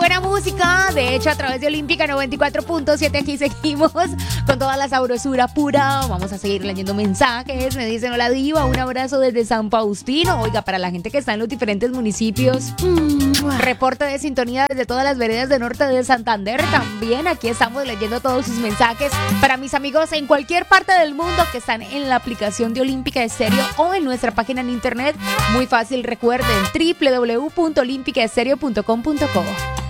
buena música. De hecho, a través de Olímpica 94.7 aquí seguimos con toda la sabrosura pura. Vamos a seguir leyendo mensajes. Me dicen: hola diva, un abrazo desde San Faustino. Oiga, para la gente que está en los diferentes municipios, reporte de sintonía desde todas las veredas de norte de Santander. También aquí estamos leyendo todos sus mensajes. Para mis amigos en cualquier parte del mundo que están en la aplicación de Olímpica Estéreo o en nuestra página en internet, muy fácil, recuerden www.olímpicaestereo.com.co.